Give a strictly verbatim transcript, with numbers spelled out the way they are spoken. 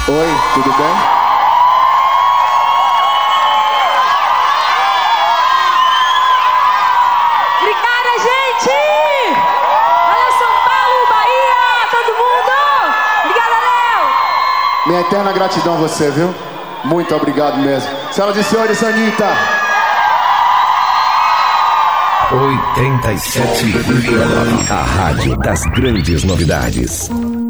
Oi, tudo bem? Obrigada, gente! Valeu, São Paulo, Bahia, todo mundo! Obrigada, Léo! Minha eterna gratidão a você, viu? Muito obrigado mesmo. Senhoras e senhores, Anitta! oitenta e sete vírgula nove, a rádio das grandes novidades.